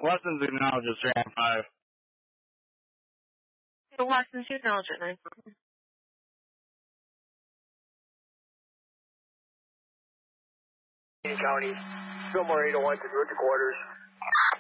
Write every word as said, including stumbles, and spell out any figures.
Lessons acknowledges three nine five. The lessons you acknowledge at nine five. County, Fillmore eight oh one to route to quarters.